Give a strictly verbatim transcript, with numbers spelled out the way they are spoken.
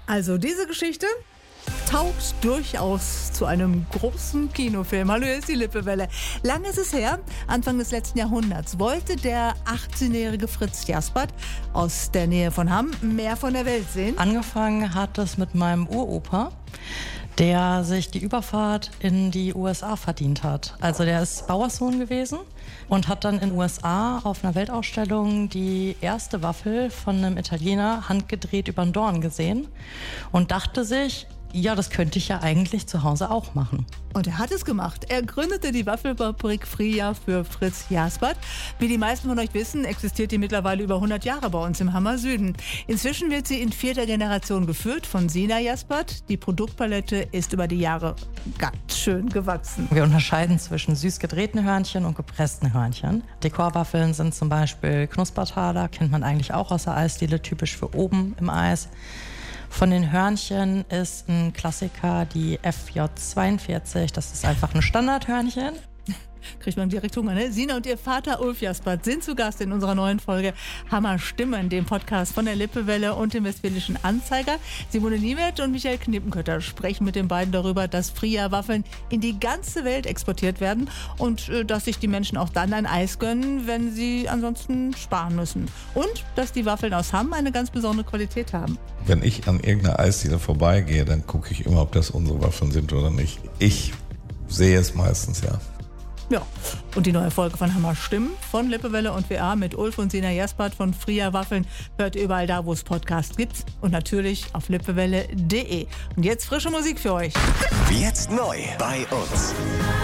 Also diese Geschichte taugt durchaus zu einem großen Kinofilm. Hallo, hier ist die Lippewelle. Lange ist es her, Anfang des letzten Jahrhunderts, wollte der achtzehnjährige Fritz Jaspert aus der Nähe von Hamm mehr von der Welt sehen. Angefangen hat es mit meinem Uropa, der sich die Überfahrt in die U S A verdient hat. Also der ist Bauerssohn gewesen und hat dann in den U S A auf einer Weltausstellung die erste Waffel von einem Italiener handgedreht über den Dorn gesehen und dachte sich, ja, das könnte ich ja eigentlich zu Hause auch machen. Und er hat es gemacht. Er gründete die Waffelfabrik Fria für Fritz Jaspert. Wie die meisten von euch wissen, existiert die mittlerweile über hundert Jahre bei uns im Hammer Süden. Inzwischen wird sie in vierter Generation geführt von Sina Jaspert. Die Produktpalette ist über die Jahre ganz schön gewachsen. Wir unterscheiden zwischen süß gedrehten Hörnchen und gepressten Hörnchen. Dekorwaffeln sind zum Beispiel Knuspertaler, kennt man eigentlich auch aus der Eisdiele, typisch für oben im Eis. Von den Hörnchen ist ein Klassiker die F J zweiundvierzig. Das ist einfach ein Standardhörnchen. Kriegt man direkt Hunger, ne? Sina und ihr Vater Ulf Jaspert sind zu Gast in unserer neuen Folge Hammer Stimmen, dem Podcast von der Lippewelle und dem Westfälischen Anzeiger. Simone Niemet und Michael Knippenkötter sprechen mit den beiden darüber, dass Fria-Waffeln in die ganze Welt exportiert werden und äh, dass sich die Menschen auch dann ein Eis gönnen, wenn sie ansonsten sparen müssen. Und dass die Waffeln aus Hamm eine ganz besondere Qualität haben. Wenn ich an irgendeiner Eisdiele vorbeigehe, dann gucke ich immer, ob das unsere Waffeln sind oder nicht. Ich sehe es meistens, ja. Ja, und die neue Folge von Hammer Stimmen von Lippewelle und W A mit Ulf und Sina Jaspert von Fria Waffeln hört ihr überall da, wo es Podcasts gibt und natürlich auf lippewelle punkt de. Und jetzt frische Musik für euch. Jetzt neu bei uns.